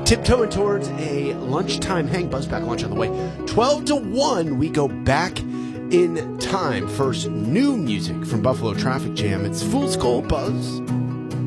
Tiptoeing towards a lunchtime hang. Buzz back lunch on the way. 12 to 1, we go back in time. First, new music from Buffalo Traffic Jam. It's Fool's Gold, Buzz.